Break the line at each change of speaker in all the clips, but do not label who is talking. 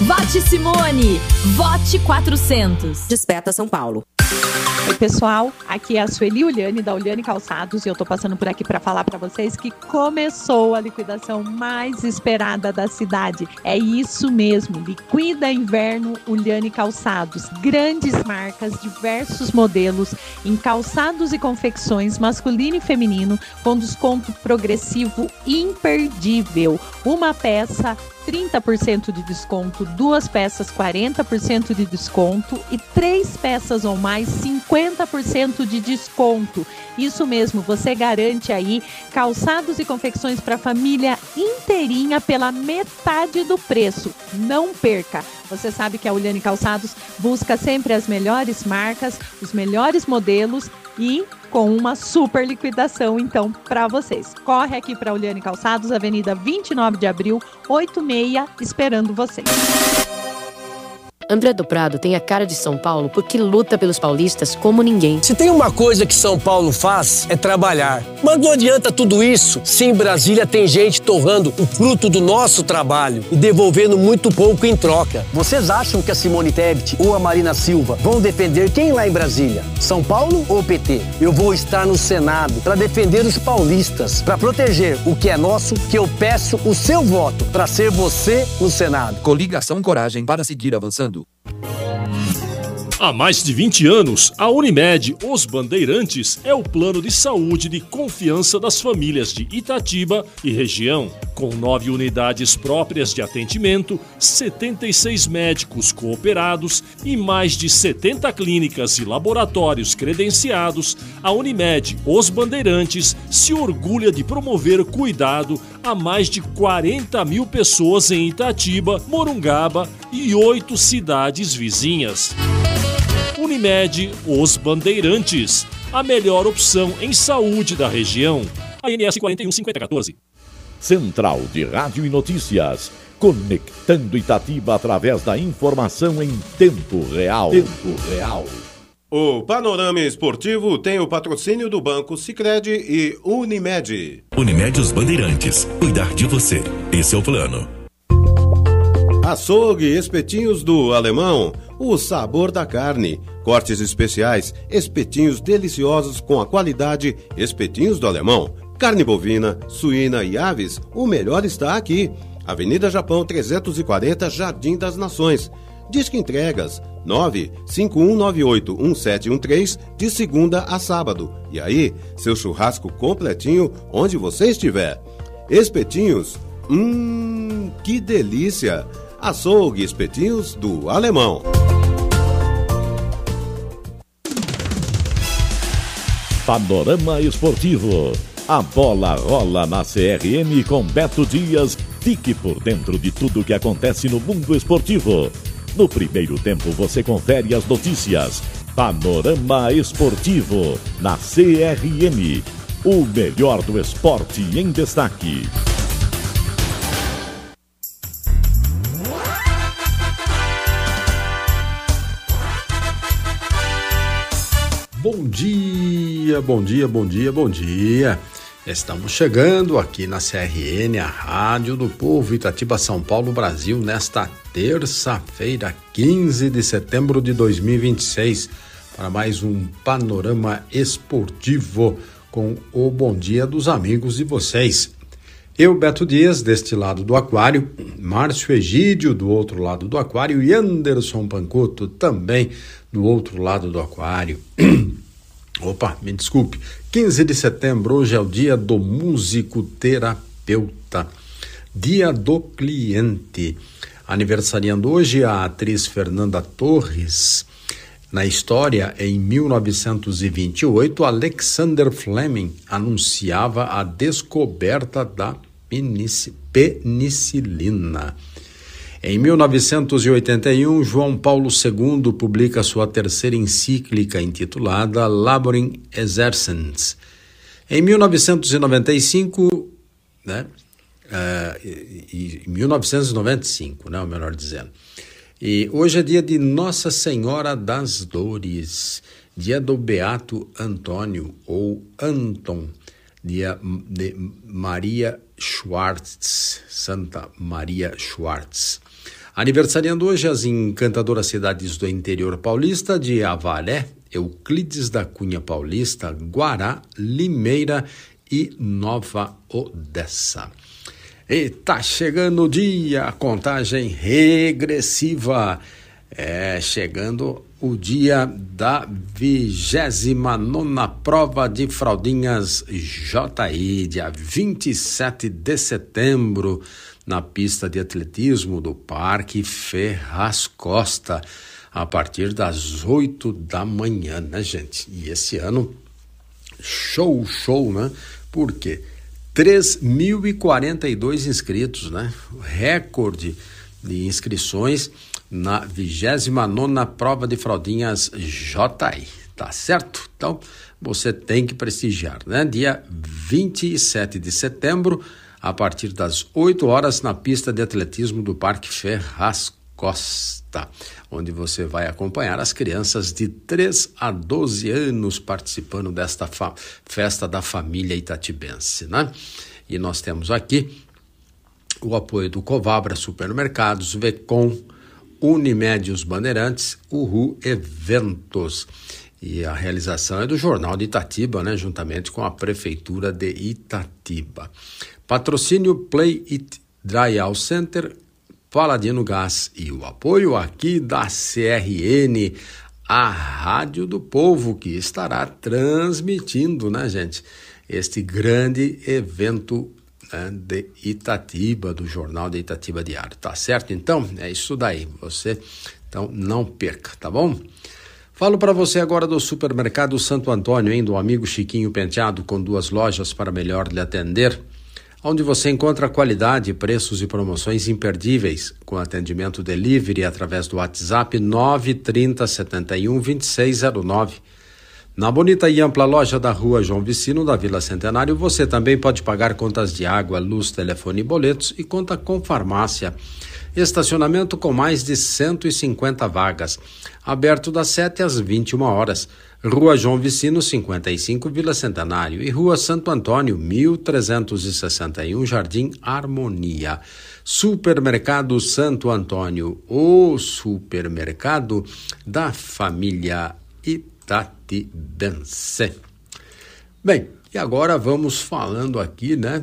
Vote Simone, vote 400.
Desperta São Paulo.
Oi pessoal, aqui é a Sueli Uliane da Uliane Calçados e eu tô passando por aqui para falar para vocês que começou a liquidação mais esperada da cidade. É isso mesmo, liquida inverno Uliane Calçados. Grandes marcas, diversos modelos em calçados e confecções masculino e feminino com desconto progressivo imperdível. Uma peça 30% de desconto, 2 peças 40% de desconto e 3 peças ou mais 50% de desconto. Isso mesmo, você garante aí calçados e confecções para a família inteirinha pela metade do preço. Não perca! Você sabe que a Uliane Calçados busca sempre as melhores marcas, os melhores modelos e com uma super liquidação, então, para vocês. Corre aqui para a Uliane Calçados, Avenida 29 de Abril, 86, esperando vocês.
André do Prado tem a cara de São Paulo porque luta pelos paulistas como ninguém.
Se tem uma coisa que São Paulo faz, é trabalhar. Mas não adianta tudo isso se em Brasília tem gente torrando o fruto do nosso trabalho e devolvendo muito pouco em troca. Vocês acham que a Simone Tebet ou a Marina Silva vão defender quem lá em Brasília? São Paulo ou PT? Eu vou estar no Senado para defender os paulistas, para proteger o que é nosso, que eu peço o seu voto para ser você no Senado.
Coligação Coragem para seguir avançando.
Há mais de 20 anos, a Unimed Os Bandeirantes é o plano de saúde de confiança das famílias de Itatiba e região. Com 9 unidades próprias de atendimento, 76 médicos cooperados e mais de 70 clínicas e laboratórios credenciados, a Unimed Os Bandeirantes se orgulha de promover cuidado a mais de 40 mil pessoas em Itatiba, Morungaba e 8 cidades vizinhas. Unimed Os Bandeirantes, a melhor opção em saúde da região. ANS 415014.
Central de Rádio e Notícias, conectando Itatiba através da informação em tempo real.
O Panorama Esportivo tem o patrocínio do Banco Sicredi e Unimed.
Unimed Os Bandeirantes, cuidar de você. Esse é o plano.
Açougue Espetinhos do Alemão, o sabor da carne. Cortes especiais, espetinhos deliciosos com a qualidade Espetinhos do Alemão. Carne bovina, suína e aves, o melhor está aqui. Avenida Japão 340, Jardim das Nações. Disque entregas 951981713 de segunda a sábado. E aí, seu churrasco completinho onde você estiver. Espetinhos, que delícia! Açougue Espetinhos do Alemão.
Panorama Esportivo. A bola rola na CRM com Beto Dias. Fique por dentro de tudo que acontece no mundo esportivo. No primeiro tempo você confere as notícias. Panorama Esportivo na CRM. O melhor do esporte em destaque.
Bom dia, bom dia, bom dia, bom dia. Estamos chegando aqui na CRN, a Rádio do Povo, Itatiba, São Paulo, Brasil, nesta terça-feira, 15 de setembro de 2026, para mais um Panorama Esportivo com o bom dia dos amigos de vocês. Eu, Beto Dias, deste lado do aquário, Márcio Egídio, do outro lado do aquário, e Anderson Pancuto, também do outro lado do aquário. Opa, me desculpe. 15 de setembro, hoje é o dia do músico terapeuta, dia do cliente. Aniversariando hoje a atriz Fernanda Torres. Na história, em 1928, Alexander Fleming anunciava a descoberta da penicilina. Em 1981, João Paulo II publica sua terceira encíclica intitulada Laborim Exercens. Em 1995, em 1995, o melhor dizendo. E hoje é dia de Nossa Senhora das Dores, dia do Beato Antônio ou Anton, dia de Maria Schwartz, Santa Maria Schwartz. Aniversariando hoje as encantadoras cidades do interior paulista de Avaré, Euclides da Cunha Paulista, Guará, Limeira e Nova Odessa. E tá chegando o dia, a contagem regressiva. Chegando o dia da 29ª prova de fraldinhas JI, dia 27 de setembro, na pista de atletismo do Parque Ferraz Costa, a partir das 8 da manhã, né, gente? E esse ano, show, né? Por quê? 3.042 inscritos, né? Recorde de inscrições na 29ª prova de fraldinhas JI, tá certo? Então, você tem que prestigiar, né? Dia 27 de setembro, a partir das 8 horas, na pista de atletismo do Parque Ferraz Costa, onde você vai acompanhar as crianças de 3 a 12 anos participando desta festa da família itatibense, né? E nós temos aqui o apoio do Covabra Supermercados, Vecom, Unimed Os Bandeirantes, Uhu Eventos. E a realização é do Jornal de Itatiba, né, juntamente com a Prefeitura de Itatiba. Patrocínio Play It Dry Out Center, Paladino Gás e o apoio aqui da CRN, a Rádio do Povo, que estará transmitindo, né, gente, este grande evento de Itatiba, do Jornal de Itatiba Diário, tá certo? Então, é isso daí, você, então, não perca, tá bom? Falo para você agora do Supermercado Santo Antônio, hein, do amigo Chiquinho Penteado, com 2 lojas para melhor lhe atender, onde você encontra qualidade, preços e promoções imperdíveis, com atendimento delivery através do WhatsApp 930 71 2609. Na bonita e ampla loja da Rua João Vicino, da Vila Centenário, você também pode pagar contas de água, luz, telefone e boletos e conta com farmácia. Estacionamento com mais de 150 vagas. Aberto das 7 às 21 horas. Rua João Vicino, 55, Vila Centenário. E Rua Santo Antônio, 1361, Jardim Harmonia. Supermercado Santo Antônio, o supermercado da família itatibense. Bem, e agora vamos falando aqui, né,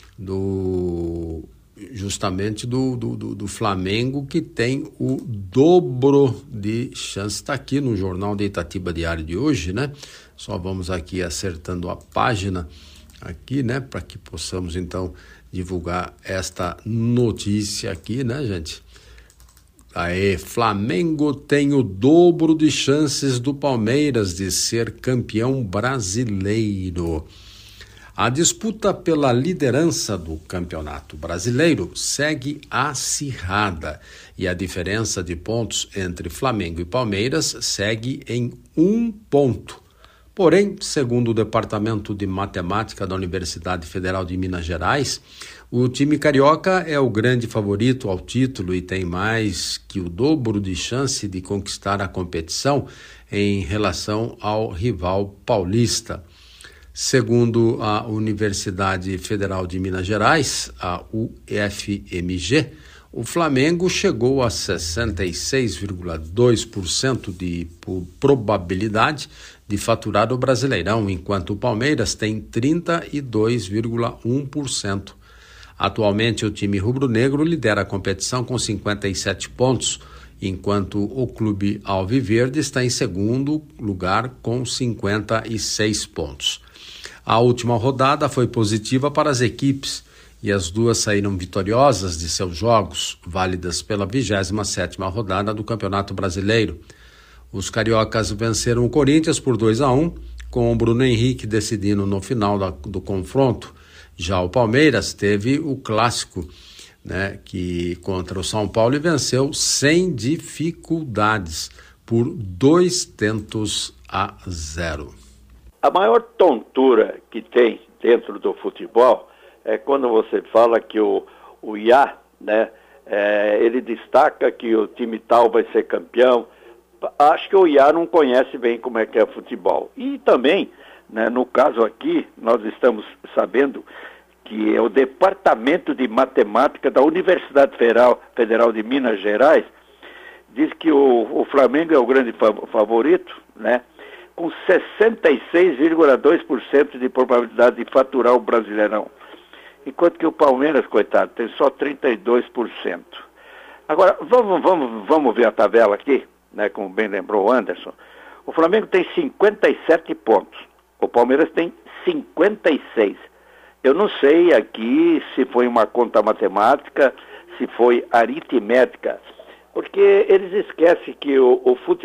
justamente do Flamengo, que tem o dobro de chance. Está aqui no Jornal de Itatiba Diário de hoje, né? Só vamos aqui acertando a página aqui, né, para que possamos então divulgar esta notícia aqui, né, gente? Aí, Flamengo tem o dobro de chances do Palmeiras de ser campeão brasileiro. A disputa pela liderança do Campeonato Brasileiro segue acirrada e a diferença de pontos entre Flamengo e Palmeiras segue em 1 ponto. Porém, segundo o Departamento de Matemática da Universidade Federal de Minas Gerais, o time carioca é o grande favorito ao título e tem mais que o dobro de chance de conquistar a competição em relação ao rival paulista. Segundo a Universidade Federal de Minas Gerais, a UFMG, o Flamengo chegou a 66,2% de probabilidade de faturar o Brasileirão, enquanto o Palmeiras tem 32,1%. Atualmente, o time rubro-negro lidera a competição com 57 pontos, enquanto o clube alviverde está em segundo lugar com 56 pontos. A última rodada foi positiva para as equipes e as duas saíram vitoriosas de seus jogos, válidas pela 27ª rodada do Campeonato Brasileiro. Os cariocas venceram o Corinthians por 2-1, com o Bruno Henrique decidindo no final do confronto. Já o Palmeiras teve o clássico, né, que contra o São Paulo, e venceu sem dificuldades por 2-0.
A maior tontura que tem dentro do futebol é quando você fala que o Iá, né, ele destaca que o time tal vai ser campeão. Acho que o Iá não conhece bem como é que é futebol. E também, né, no caso aqui, nós estamos sabendo que é o Departamento de Matemática da Universidade Federal de Minas Gerais, diz que o Flamengo é o grande favorito, né? Com 66,2% de probabilidade de faturar o Brasileirão. Enquanto que o Palmeiras, coitado, tem só 32%. Agora, vamos ver a tabela aqui, né? Como bem lembrou o Anderson. O Flamengo tem 57 pontos. O Palmeiras tem 56. Eu não sei aqui se foi uma conta matemática, se foi aritmética, porque eles esquecem que o futebol